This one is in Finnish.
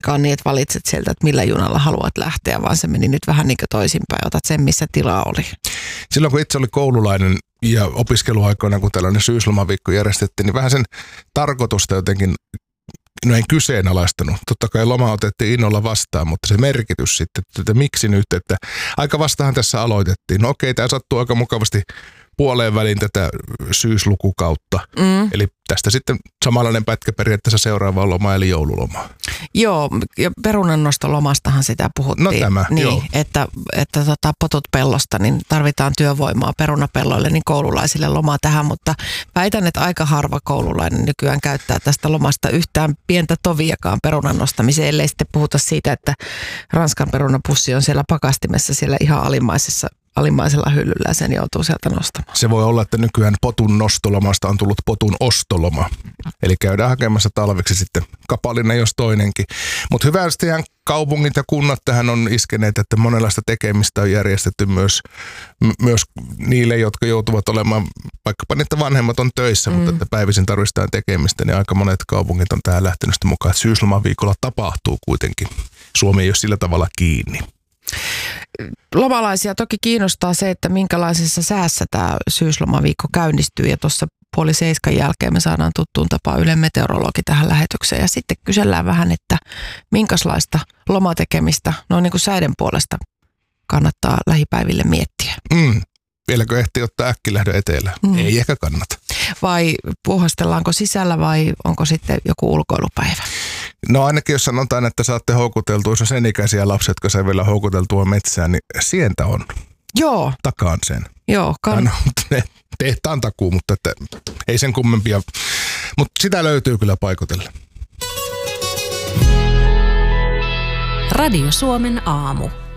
niin, että valitset sieltä, että millä junalla haluat lähteä, vaan se meni nyt vähän niin kuin toisinpäin. Otat sen, missä tilaa oli. Silloin kun itse oli koululainen ja opiskeluaikoina, kun tällainen syyslomaviikko järjestettiin, niin vähän sen tarkoitusta jotenkin en kyseenalaistanut. Totta kai loma otettiin innolla vastaan, mutta se merkitys sitten, että miksi nyt, että aika vastahan tässä aloitettiin. No okei, tämä sattuu aika mukavasti puoleen väliin tätä syyslukukautta. Eli tästä sitten samanlainen pätkä periaatteessa seuraava loma eli joululoma. Joo, ja perunannostolomastahan sitä puhuttiin. No tämä, niin, joo. Että potut pellosta, niin tarvitaan työvoimaa perunapelloille, niin koululaisille lomaa tähän, mutta väitän, että aika harva koululainen nykyään käyttää tästä lomasta yhtään pientä toviakaan perunan nostamiseen, ellei sitten puhuta siitä, että Ranskan perunapussi on siellä pakastimessa siellä ihan alimmaisella hyllyllä ja sen joutuu sieltä nostamaan. Se voi olla, että nykyään potun nostolomasta on tullut potun ostoloma. Eli käydään hakemassa talveksi sitten kapallinen jos toinenkin. Mutta hyvästihän kaupungit ja kunnat tähän on iskeneet, että monenlaista tekemistä on järjestetty myös niille, jotka joutuvat olemaan, vaikkapa niitä vanhemmat on töissä, mutta että päivisin tarvitaan tekemistä, niin aika monet kaupungit on tähän lähtenyt mukaan, että syyslomaviikolla tapahtuu kuitenkin. Suomi ei ole sillä tavalla kiinni. Lomalaisia toki kiinnostaa se, että minkälaisessa säässä tämä syyslomaviikko käynnistyy ja tuossa 6:30 jälkeen me saadaan tuttuun tapaan Ylen meteorologi tähän lähetykseen ja sitten kysellään vähän, että minkälaista lomatekemistä noin niin kuin säiden puolesta kannattaa lähipäiville miettiä. Vieläkö ehtii ottaa äkkilähdön etelään? Ei ehkä kannata. Vai puuhastellaanko sisällä vai onko sitten joku ulkoilupäivä? No ainakin jos sanotaan, että saatte houkuteltua, jos on sen ikäisiä lapset, jotka saa vielä houkuteltua metsään, niin sientä on. Joo. Takaan sen. Joo. Tehtaan takuu, mutta että ei sen kummempia. Mutta sitä löytyy kyllä paikotelle. Radio Suomen aamu.